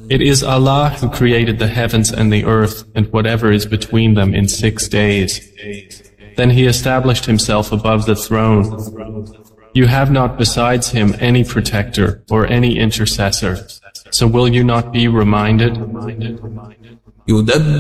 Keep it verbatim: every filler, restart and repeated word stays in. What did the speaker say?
It is Allah who created the heavens and the earth and whatever is between them in six days. Then He established Himself above the throne. You have not besides Him any protector or any intercessor. So will you not be reminded?